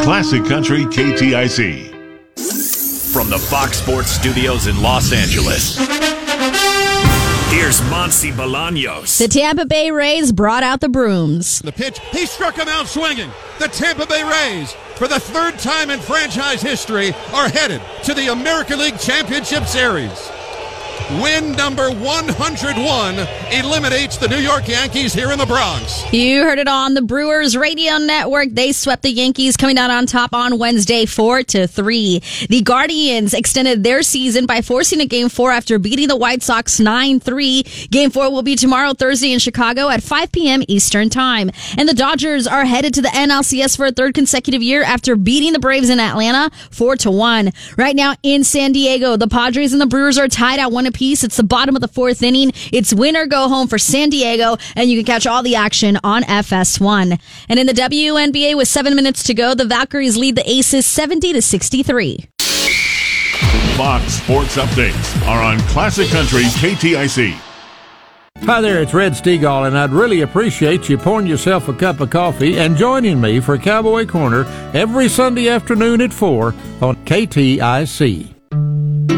Classic Country KTIC. From the Fox Sports Studios in Los Angeles, here's Monty Bolaños. The Tampa Bay Rays brought out the brooms. The pitch, he struck him out swinging. The Tampa Bay Rays, for the third time in franchise history, are headed to the American League Championship Series. Win number 101 eliminates the New York Yankees here in the Bronx. You heard it on the Brewers Radio Network. They swept the Yankees, coming out on top on Wednesday 4-3. The Guardians extended their season by forcing a Game 4 after beating the White Sox 9-3. Game 4 will be tomorrow, Thursday, in Chicago at 5 p.m. Eastern Time. And the Dodgers are headed to the NLCS for a third consecutive year after beating the Braves in Atlanta 4-1. Right now in San Diego, the Padres and the Brewers are tied at 1 apiece. It's the bottom of the fourth inning. It's win or go home for San Diego, and you can catch all the action on FS1. And in the WNBA, with 7 minutes to go, the Valkyries lead the Aces 70-63. Fox Sports Updates are on Classic Country KTIC. Hi there, it's Red Stegall, and I'd really appreciate you pouring yourself a cup of coffee and joining me for Cowboy Corner every Sunday afternoon at 4 on KTIC.